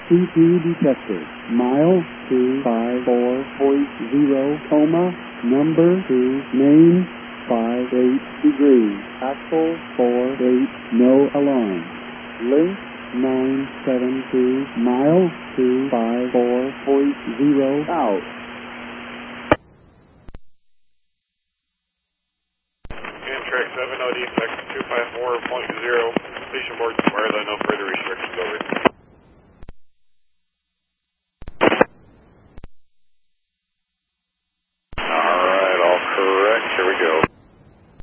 C2 detected. Mile 254.0, coma, number 2, main 58 degrees, axle 48, no alarm. Link 972, mile 254.0 out.